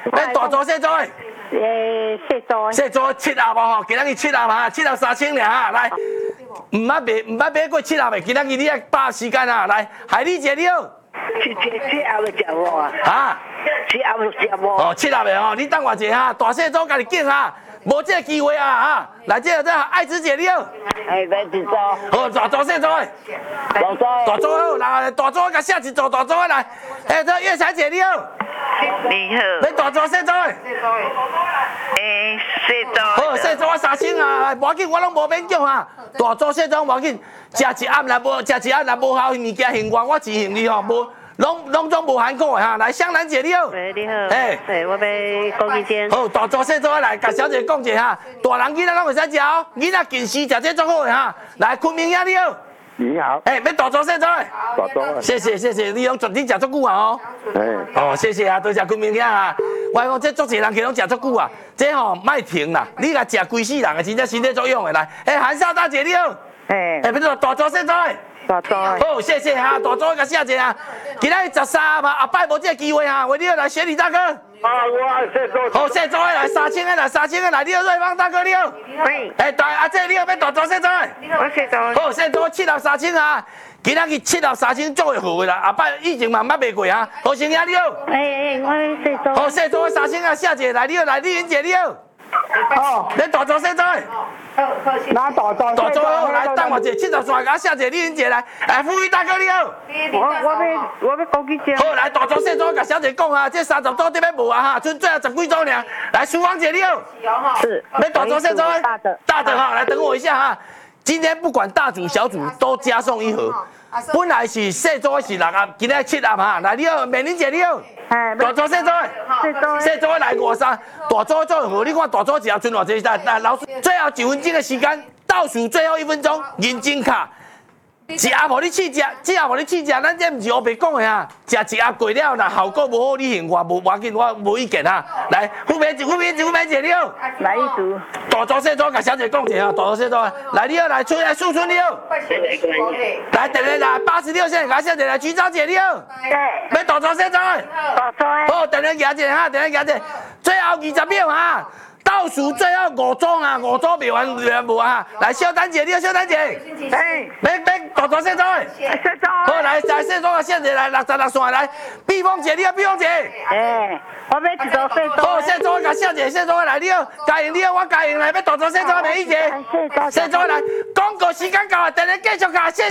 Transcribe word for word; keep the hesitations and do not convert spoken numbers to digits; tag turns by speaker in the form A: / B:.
A: 咱大组小组的。
B: 诶，小组的。
A: 小组七盒无吼，今仔日七盒嘛，七盒三千尔哈，来，唔捌卖唔捌买过七盒的，今仔日你爱把时间啊，来，海你一个了。
B: 七七七盒的食无啊？
A: 啊？
B: 七盒的食无？
A: 哦，七盒的吼，你等我一下哈，大小组家己拣哈，无这个机会啊哈，来这个这爱子姐了。
B: 哎，来一组。
A: 好，大组小组的。
B: 大组。
A: 大组好，来大组甲下一组大组的来，哎，这月彩姐了。
B: 你好。
A: 你大组小组的。
B: 诶，小组。
A: 好，小组啊三千啊，无要紧，我拢无免叫哈。大组小组无要紧，食一暗若无食一暗若无效物件现原，我自行你吼无，拢拢总无含苦的哈。来，香兰姐你好。
B: 喂，你好。
A: 哎，
B: 哎，我要讲意见。
A: 好，大组小组来，甲小姐讲者哈。大人囡仔拢会使食哦，囡仔近视食这足好的哈。来，昆明兄你好。
C: 你好。
A: 哎，要大组小组的。
C: 大组。
A: 谢谢谢谢，你拢绝对食足久啊哦。
C: 哎。
A: 哦，谢谢啊，多谢昆明兄啊。我讲这足侪人去拢食足久啊，这吼莫停啦，你甲食规世人的，真正身体作用的来。哎，韩少大姐你好。
B: 哎。
A: 哎，不是大组小组的。
B: 大组的。
A: 好，谢谢哈，大组甲谢谢啊。今仔日十三嘛，后摆无这个机会哈，为你好来雪里大哥。
C: 啊，我爱小组。
A: 好，小组的来三千个来三千个来，你好瑞芳大哥你好。
B: 喂。
A: 哎，大阿姐你好，要大组小组的。
B: 我小组。
A: 好，小组七盒三千啊。今仔日七盒三千足会好的啦，后摆以前嘛捌卖过啊。何生兄你好。
B: 哎哎，我小组。
A: 好，小组三千啊，谢姐来你好，来丽云姐你好。
C: 哦。
A: 你大组小组的。
C: 拿大组。
A: 大组好，来等我者七十岁甲谢姐丽云姐来。哎，富裕大哥你好。
B: 我我要我要讲几件。
A: 好，来大组小组甲小姐讲啊，这三十组这边无啊哈，剩最后十几组尔。来，淑芳姐你好。
B: 是。
A: 要大组小组的。
B: 大的。
A: 大的哈，来等我一下哈。今天不管大组小组都加送一盒，本来是小组是六盒，今天七盒哈。来你好，美玲姐你好。
B: 哎。
A: 大组小组的。
B: 小组。
A: 小组的来五三，大组做好，你看大组一盒剩偌济？来来，老师，最后一分钟的时间，倒数最后一分钟，认真卡。一盒无你试食，一盒无你试食，咱这毋是乌白讲的啊！食一盒过了，若效果无好，你嫌我无要紧，我无意见哈。来，副编一副编一副编一你好。
B: 来一组。
A: 大组小组，甲小姐讲者哈，大组小组，来你好，来出来素春你好。来，等下来八十六线，甲小姐来菊昭姐你好。
B: 对。
A: 要大组小组的。
B: 大组的。
A: 好，等下举者哈，等下举者，最后二十秒哈。倒数最后五组啊，五组未完完无啊！来，小丹姐，你好，小丹姐。
B: 哎。
A: 要要大组小组的。
B: 小组。
A: 好，来，在小组啊，现在来六十六线来，碧凤姐，你好，碧凤姐。
B: 哎，我要一组小组。
A: 好，小组甲小姐，小组来，你好，嘉莹，你好，我嘉莹来，要大组小组的美玉姐。小组来，广告时间到了，等下继续甲谢。